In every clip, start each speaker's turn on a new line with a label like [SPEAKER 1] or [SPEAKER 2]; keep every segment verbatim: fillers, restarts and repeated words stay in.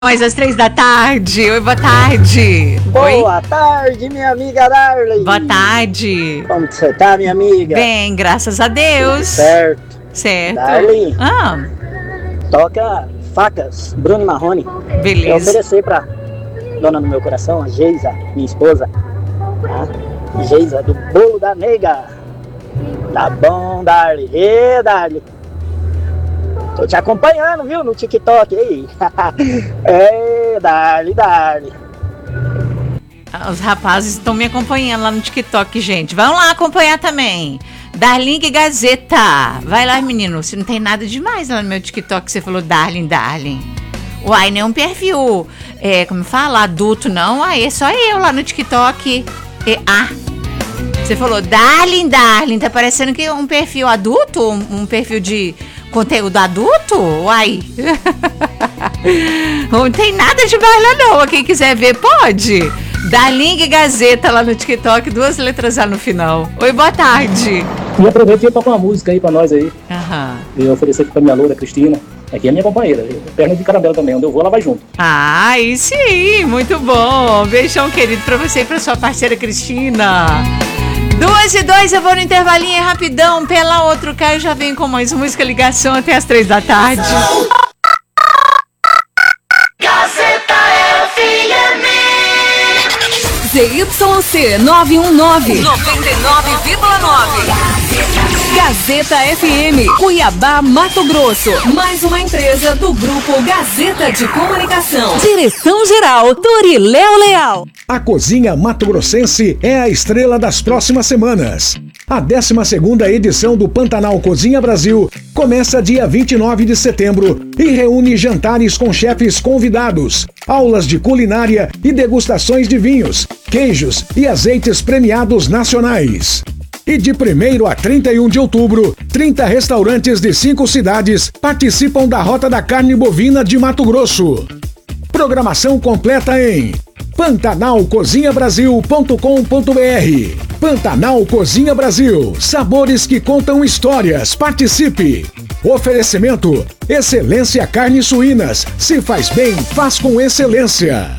[SPEAKER 1] Mas às três da tarde. Oi, boa tarde.
[SPEAKER 2] Boa
[SPEAKER 1] Oi?
[SPEAKER 2] tarde, minha amiga Darley.
[SPEAKER 1] Boa tarde.
[SPEAKER 2] Como que você tá, minha amiga?
[SPEAKER 1] Bem, graças a Deus.
[SPEAKER 2] Certo.
[SPEAKER 1] Certo.
[SPEAKER 2] Darley,
[SPEAKER 1] Ah,
[SPEAKER 2] toca Facas, Bruno Marrone. Eu
[SPEAKER 1] beleza.
[SPEAKER 2] ofereci pra dona do meu coração, a Geisa, minha esposa. A Geisa, do bolo da nega. Tá bom, Darley. Ê, Darley. Tô te acompanhando, viu, no TikTok aí. É, Darley, Darley.
[SPEAKER 1] Os rapazes estão me acompanhando lá no TikTok, gente. Vão lá acompanhar também. Darling Gazeta. Vai lá, menino. Se não tem nada demais lá no meu TikTok, você falou Darling, Darling. Uai, não é um perfil, é, como fala, adulto, não. Aí é só eu lá no TikTok. E, ah, você falou Darling, Darling. Tá parecendo que é um perfil adulto? Um, um perfil de conteúdo adulto? Uai. Não tem nada demais lá não. Quem quiser ver, pode. Darling Gazeta lá no TikTok, duas letras A no final. Oi, boa tarde.
[SPEAKER 3] E aproveita e toca uma música aí pra nós aí.
[SPEAKER 1] Aham.
[SPEAKER 3] Eu ofereci aqui pra minha loura, Cristina. Aqui é minha companheira. Perna de caramelo também. Onde eu vou, ela vai junto.
[SPEAKER 1] Ah, aí sim, muito bom. Beijão, querido, pra você e pra sua parceira Cristina. Duas e dois, eu vou no intervalinho, é rapidão. Pela outro Caio já vem com mais música, ligação até as três da tarde.
[SPEAKER 4] Gazeta F M.
[SPEAKER 5] Z Y C nove um nove, noventa e nove vírgula nove. Gazeta F M, Cuiabá, Mato Grosso. Mais uma empresa do Grupo Gazeta de Comunicação. Direção-geral, Doriléo Leal.
[SPEAKER 6] A Cozinha Mato Grossense é a estrela das próximas semanas. A décima segunda edição do Pantanal Cozinha Brasil começa dia vinte e nove de setembro e reúne jantares com chefes convidados, aulas de culinária e degustações de vinhos, queijos e azeites premiados nacionais. E de primeiro a trinta e um de outubro, trinta restaurantes de cinco cidades participam da Rota da Carne Bovina de Mato Grosso. Programação completa em pantanal cozinha brasil ponto com ponto br. Pantanal Cozinha Brasil, sabores que contam histórias. Participe! Oferecimento: Excelência Carnes Suínas. Se faz bem, faz com excelência.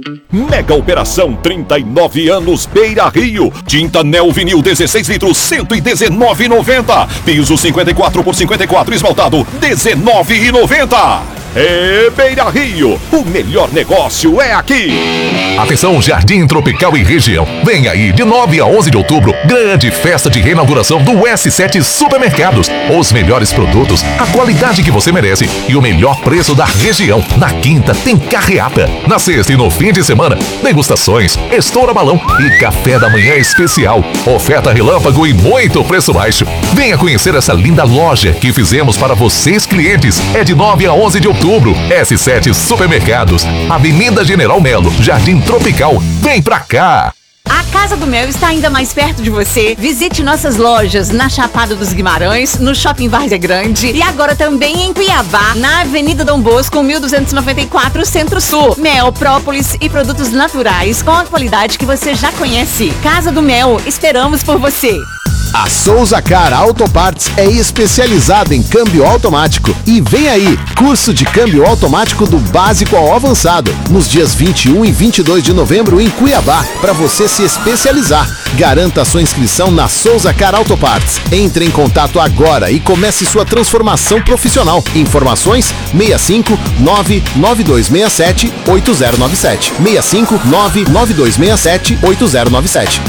[SPEAKER 7] Mega Operação trinta e nove anos Beira Rio. Tinta Neo Vinil dezesseis litros, cento e dezenove reais e noventa centavos. Piso cinquenta e quatro por cinquenta e quatro esmaltado, dezenove reais e noventa centavos. É Beira Rio, o melhor negócio é aqui.
[SPEAKER 8] Atenção, Jardim Tropical e região. Vem aí, de nove a onze de outubro, grande festa de reinauguração do S sete Supermercados. Os melhores produtos, a qualidade que você merece e o melhor preço da região. Na quinta tem carreata. Na sexta e no fim de semana, degustações, estoura balão e café da manhã especial. Oferta relâmpago e muito preço baixo. Venha conhecer essa linda loja que fizemos para vocês, clientes. É de nove a onze de outubro. S sete Supermercados, Avenida General Melo, Jardim Tropical. Vem pra cá!
[SPEAKER 5] A Casa do Mel está ainda mais perto de você. Visite nossas lojas na Chapada dos Guimarães, no Shopping Várzea Grande e agora também em Cuiabá, na Avenida Dom Bosco, mil duzentos e noventa e quatro, Centro-Sul. Mel, própolis e produtos naturais com a qualidade que você já conhece. Casa do Mel, esperamos por você.
[SPEAKER 9] A Souza Car Auto Parts é especializada em câmbio automático. E vem aí, curso de câmbio automático do básico ao avançado, nos dias vinte e um e vinte e dois de novembro em Cuiabá, para você se especializar. Garanta sua inscrição na Souza Car Auto Parts. Entre em contato agora e comece sua transformação profissional. Informações seis cinco nove nove dois seis sete oito zero nove sete. seis cinco nove nove dois seis sete oito zero nove sete.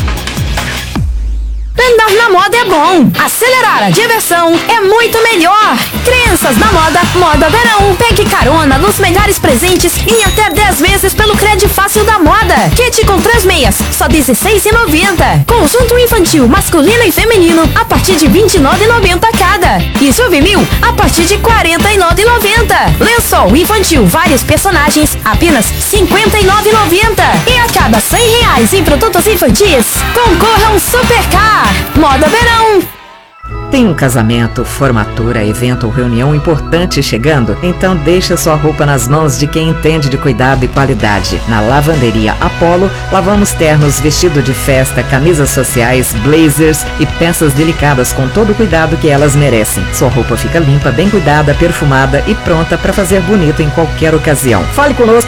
[SPEAKER 10] Andar na moda é bom. Acelerar a diversão é muito melhor. Crenças na moda, moda verão. Pegue carona nos melhores presentes em até dez vezes pelo crédito fácil da moda. Kit com três meias, só dezesseis reais e noventa centavos. Conjunto infantil, masculino e feminino, a partir de vinte e nove reais e noventa centavos cada. E juvenil, a partir de quarenta e nove reais e noventa centavos. Lençol infantil, vários personagens, apenas cinquenta e nove reais e noventa centavos. E a cada cem reais em produtos infantis, concorra a um Supercar. Moda verão.
[SPEAKER 11] Tem um casamento, formatura, evento ou reunião importante chegando? Então deixa sua roupa nas mãos de quem entende de cuidado e qualidade. Na Lavanderia Apollo, lavamos ternos, vestido de festa, camisas sociais, blazers e peças delicadas com todo o cuidado que elas merecem. Sua roupa fica limpa, bem cuidada, perfumada e pronta para fazer bonito em qualquer ocasião. Fale conosco